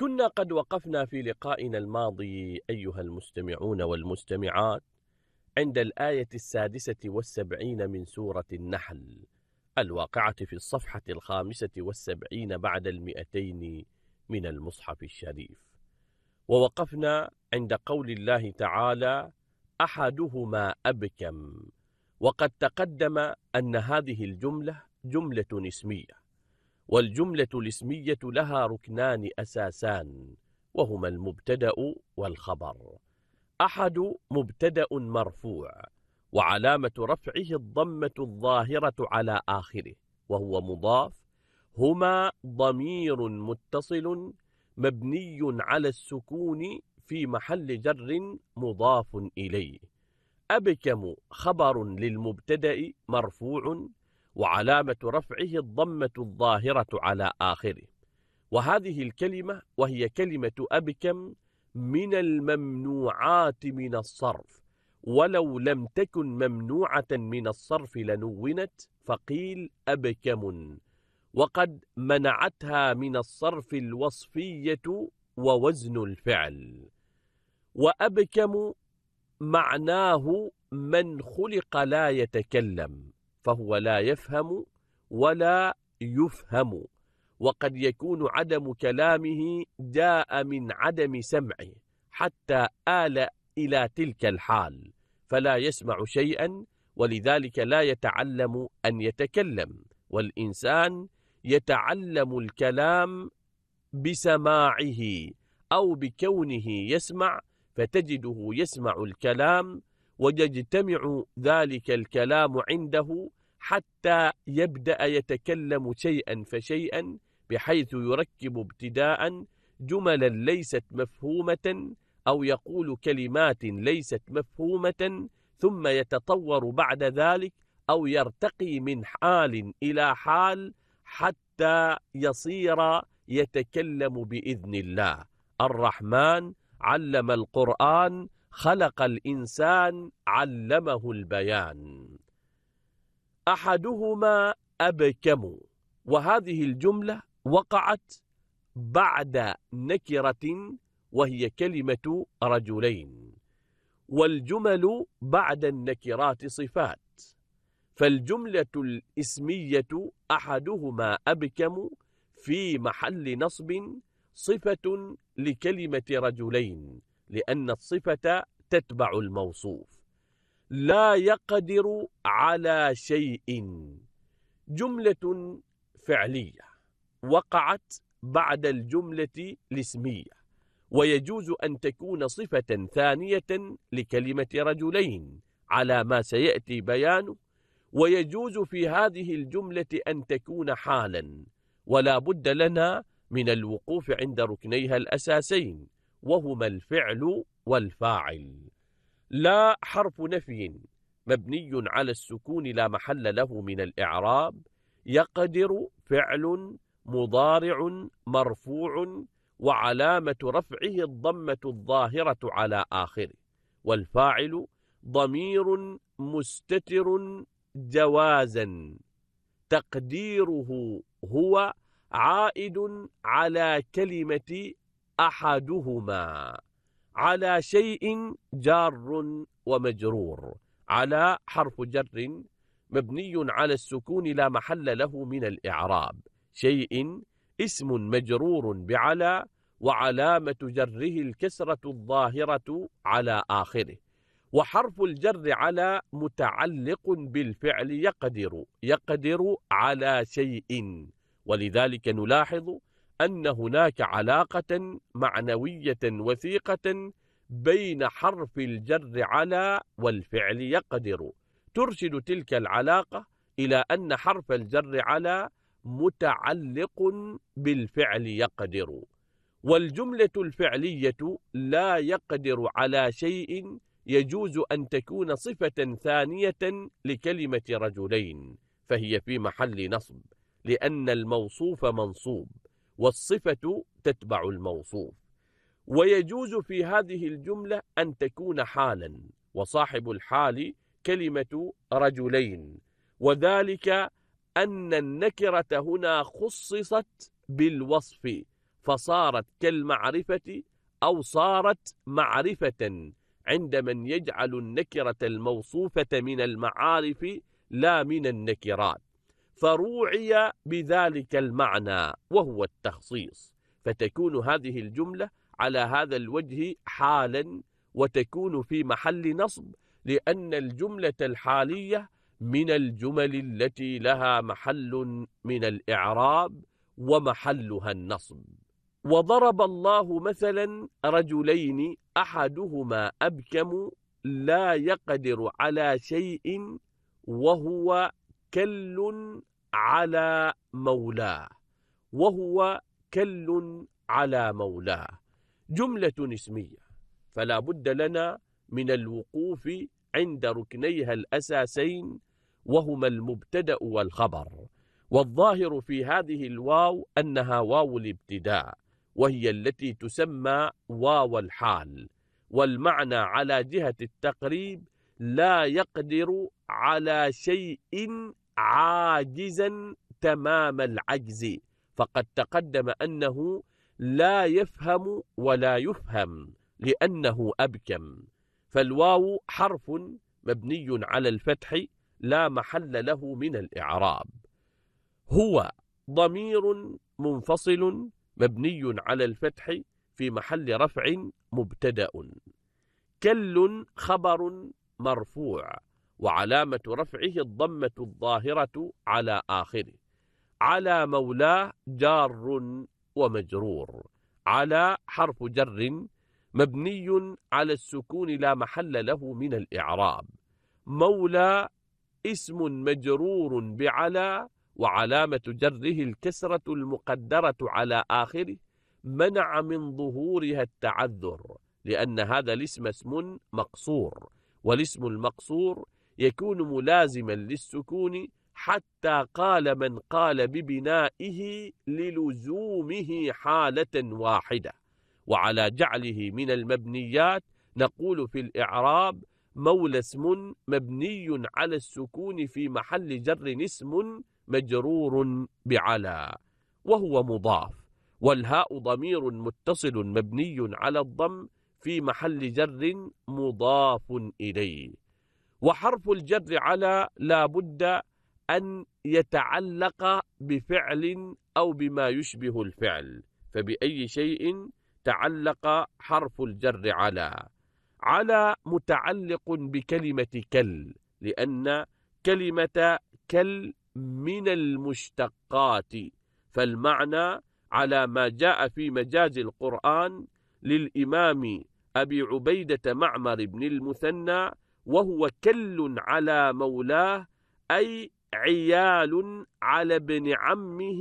كنا قد وقفنا في لقائنا الماضي أيها المستمعون والمستمعات عند الآية 76 من سورة النحل الواقعة في الصفحة 75 بعد 200 من المصحف الشريف، ووقفنا عند قول الله تعالى: أحدهما أبكم. وقد تقدم أن هذه الجملة جملة اسمية، والجملة الاسمية لها ركنان أساسان، وهما المبتدأ والخبر. أحد مبتدأ مرفوع، وعلامة رفعه الضمة الظاهرة على آخره وهو مضاف. هما ضمير متصل مبني على السكون في محل جر مضاف إليه. أبكم خبر للمبتدأ مرفوع، وعلامة رفعه الضمة الظاهرة على آخره. وهذه الكلمة وهي كلمة أبكم من الممنوعات من الصرف، ولو لم تكن ممنوعة من الصرف لنونت فقيل أبكم. وقد منعتها من الصرف الوصفية ووزن الفعل. وأبكم معناه من خلق لا يتكلم، فهو لا يفهم ولا يفهم، وقد يكون عدم كلامه جاء من عدم سمعه حتى آل إلى تلك الحال، فلا يسمع شيئا، ولذلك لا يتعلم أن يتكلم. والإنسان يتعلم الكلام بسماعه أو بكونه يسمع، فتجده يسمع الكلام ويجتمع ذلك الكلام عنده حتى يبدأ يتكلم شيئا فشيئا، بحيث يركب ابتداء جملا ليست مفهومة أو يقول كلمات ليست مفهومة، ثم يتطور بعد ذلك أو يرتقي من حال إلى حال حتى يصير يتكلم بإذن الله. الرحمن علم القرآن، خلق الإنسان، علمه البيان. أحدهما أبكم، وهذه الجملة وقعت بعد نكرة وهي كلمة رجلين، والجمل بعد النكرات صفات، فالجملة الاسمية أحدهما أبكم في محل نصب صفة لكلمة رجلين، لأن الصفة تتبع الموصوف. لا يقدر على شيء جملة فعلية وقعت بعد الجملة الاسمية، ويجوز أن تكون صفة ثانية لكلمة رجلين على ما سيأتي بيانه، ويجوز في هذه الجملة أن تكون حالا، ولا بد لنا من الوقوف عند ركنيها الأساسين، وهما الفعل والفاعل. لا حرف نفي مبني على السكون لا محل له من الإعراب. يقدر فعل مضارع مرفوع، وعلامة رفعه الضمة الظاهرة على آخره. والفاعل ضمير مستتر جوازا تقديره هو عائد على كلمة أحدهما. على شيء جار ومجرور. على حرف جر مبني على السكون لا محل له من الإعراب. شيء اسم مجرور بعلى، وعلامة جره الكسرة الظاهرة على آخره. وحرف الجر على متعلق بالفعل يقدر، يقدر على شيء، ولذلك نلاحظ أن هناك علاقة معنوية وثيقة بين حرف الجر على والفعل يقدر، ترشد تلك العلاقة إلى أن حرف الجر على متعلق بالفعل يقدر. والجملة الفعلية لا يقدر على شيء يجوز أن تكون صفة ثانية لكلمة رجلين، فهي في محل نصب، لأن الموصوف منصوب والصفة تتبع الموصوف. ويجوز في هذه الجملة أن تكون حالا، وصاحب الحال كلمة رجلين، وذلك أن النكرة هنا خصصت بالوصف، فصارت كالمعرفة أو صارت معرفة عند من يجعل النكرة الموصوفة من المعارف لا من النكرات، فروعي بذلك المعنى وهو التخصيص، فتكون هذه الجملة على هذا الوجه حالا وتكون في محل نصب، لأن الجملة الحالية من الجمل التي لها محل من الإعراب ومحلها النصب. وضرب الله مثلا رجلين أحدهما أبكم لا يقدر على شيء وهو كل على مولاه، وهو كل على مولاه، جملة اسمية، فلا بد لنا من الوقوف عند ركنيها الأساسين وهما المبتدأ والخبر. والظاهر في هذه الواو أنها واو الابتداء، وهي التي تسمى واو الحال، والمعنى على جهة التقريب لا يقدر على شيء عاجزا تمام العجز، فقد تقدم أنه لا يفهم ولا يفهم لأنه أبكم. فالواو حرف مبني على الفتح لا محل له من الإعراب. هو ضمير منفصل مبني على الفتح في محل رفع مبتدأ. كل خبر مرفوع وعلامة رفعه الضمة الظاهرة على آخره. على مولاه جار ومجرور. على حرف جر مبني على السكون لا محل له من الإعراب. مولى اسم مجرور بعلى وعلامة جره الكسرة المقدرة على آخره منع من ظهورها التعذر، لأن هذا الاسم اسم مقصور، والاسم المقصور يكون ملازما للسكون حتى قال من قال ببنائه للزومه حالة واحدة. وعلى جعله من المبنيات نقول في الإعراب مولى اسم مبني على السكون في محل جر اسم مجرور بعلى وهو مضاف، والهاء ضمير متصل مبني على الضم في محل جر مضاف إليه. وحرف الجر على لا بد أن يتعلق بفعل أو بما يشبه الفعل، فبأي شيء تعلق حرف الجر على؟ على متعلق بكلمة كل، لأن كلمة كل من المشتقات، فالمعنى على ما جاء في مجاز القرآن للإمام أبي عبيدة معمر بن المثنى وهو كل على مولاه، أي عيال على ابن عمه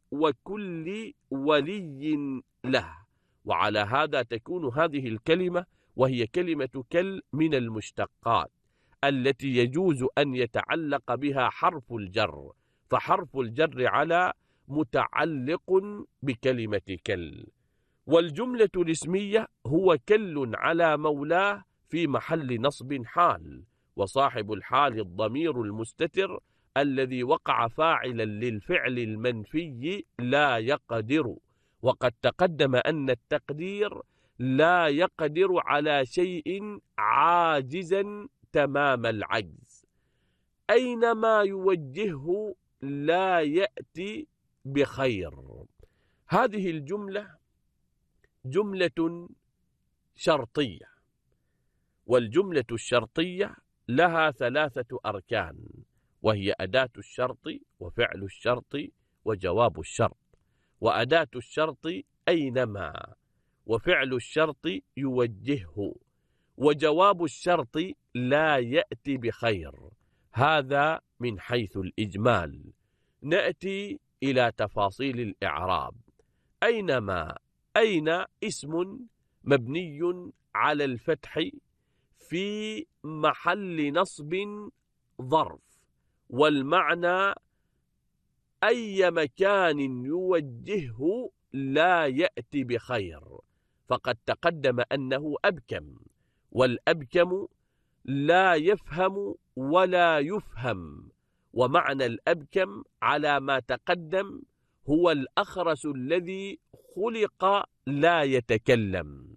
وكل ولي له. وعلى هذا تكون هذه الكلمة وهي كلمة كل من المشتقات التي يجوز أن يتعلق بها حرف الجر، فحرف الجر على متعلق بكلمة كل. والجملة الاسمية هو كل على مولاه في محل نصب حال، وصاحب الحال الضمير المستتر الذي وقع فاعلا للفعل المنفي لا يقدر، وقد تقدم أن التقدير لا يقدر على شيء عاجزا تمام العجز، أينما يوجهه لا يأتي بخير. هذه الجملة جملة شرطية، والجملة الشرطية لها 3 أركان، وهي أداة الشرط وفعل الشرط وجواب الشرط. وأداة الشرط أينما، وفعل الشرط يوجهه، وجواب الشرط لا يأتي بخير. هذا من حيث الإجمال. نأتي إلى تفاصيل الإعراب. أينما، أين اسم مبني على الفتح في محل نصب ظرف، والمعنى أي مكان يوجهه لا يأتي بخير، فقد تقدم أنه أبكم، والأبكم لا يفهم ولا يفهم، ومعنى الأبكم على ما تقدم هو الأخرس الذي خلق لا يتكلم.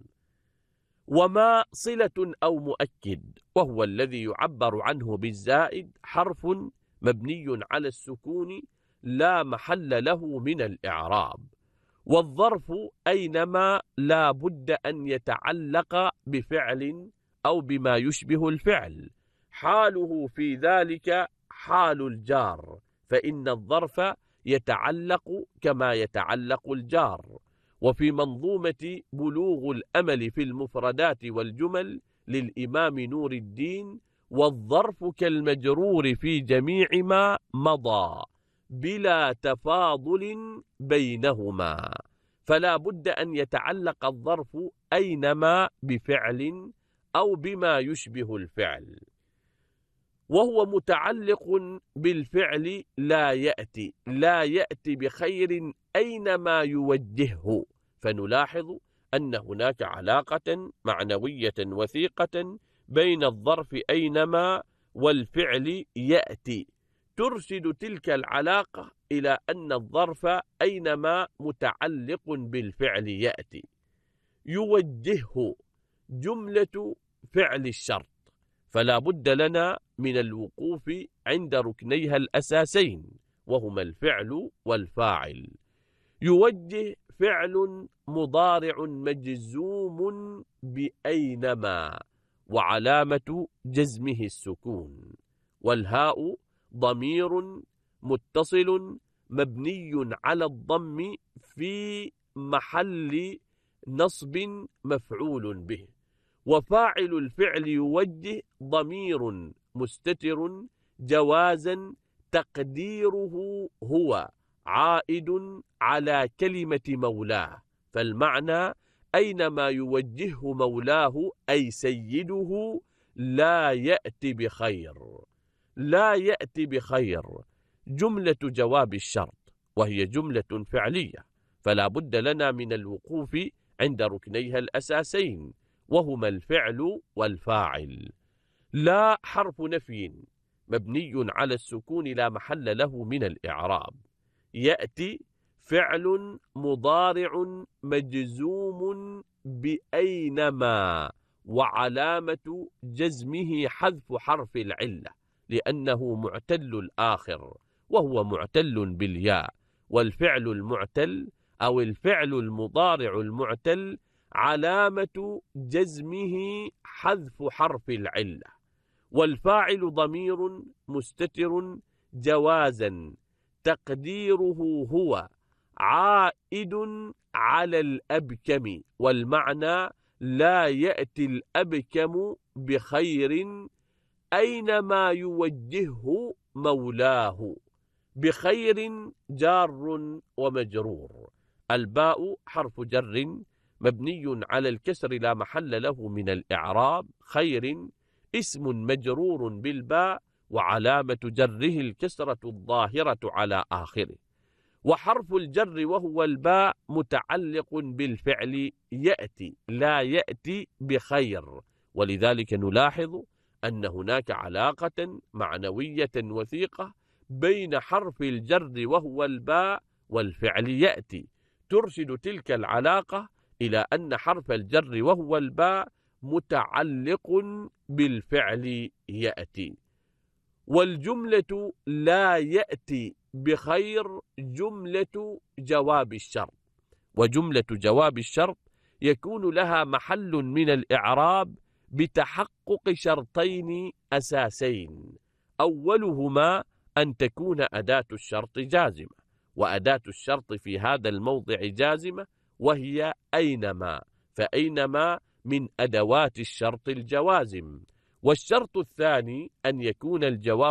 وما صلة أو مؤكد، وهو الذي يعبر عنه بالزائد، حرف مبني على السكون لا محل له من الإعراب. والظرف أينما لا بد أن يتعلق بفعل أو بما يشبه الفعل، حاله في ذلك حال الجار، فإن الظرف يتعلق كما يتعلق الجار. وفي منظومة بلوغ الأمل في المفردات والجمل للإمام نور الدين: والظرف كالمجرور في جميع ما مضى بلا تفاضل بينهما. فلا بد أن يتعلق الظرف أينما بفعل أو بما يشبه الفعل، وهو متعلق بالفعل لا يأتي بخير أينما يوجهه. فنلاحظ أن هناك علاقة معنوية وثيقة بين الظرف أينما والفعل يأتي، ترشد تلك العلاقة إلى أن الظرف أينما متعلق بالفعل يأتي. يوجهه جملة فعل الشرط، فلا بد لنا من الوقوف عند ركنيها الأساسين، وهما الفعل والفاعل. يوجه فعل مضارع مجزوم بأينما، وعلامة جزمه السكون. والهاء ضمير متصل مبني على الضم في محل نصب مفعول به. وفاعل الفعل يوجه ضمير مستتر جوازا تقديره هو عائد على كلمة مولاه، فالمعنى أينما يوجهه مولاه أي سيده لا يأتي بخير. لا يأتي بخير جملة جواب الشرط، وهي جملة فعلية، فلا بد لنا من الوقوف عند ركنيها الأساسين، وهما الفعل والفاعل. لا حرف نفي مبني على السكون لا محل له من الإعراب. يأتي فعل مضارع مجزوم بأينما، وعلامة جزمه حذف حرف العلة لأنه معتل الآخر، وهو معتل بالياء. والفعل المعتل أو الفعل المضارع المعتل علامة جزمه حذف حرف العلة. والفاعل ضمير مستتر جوازا تقديره هو عائد على الأبكم، والمعنى لا يأتي الأبكم بخير أينما يوجهه مولاه. بخير جار ومجرور. الباء حرف جر مبني على الكسر لا محل له من الإعراب. خير اسم مجرور بالباء، وعلامة جره الكسرة الظاهرة على آخره. وحرف الجر وهو الباء متعلق بالفعل يأتي لا يأتي بخير، ولذلك نلاحظ أن هناك علاقة معنوية وثيقة بين حرف الجر وهو الباء والفعل يأتي، ترشد تلك العلاقة إلى أن حرف الجر وهو الباء متعلق بالفعل يأتي. والجملة لا يأتي بخير جملة جواب الشرط، وجملة جواب الشرط يكون لها محل من الإعراب بتحقق شرطين أساسين: أولهما أن تكون أداة الشرط جازمة، وأداة الشرط في هذا الموضع جازمة وهي أينما، فأينما من أدوات الشرط الجوازم. والشرط الثاني أن يكون الجواب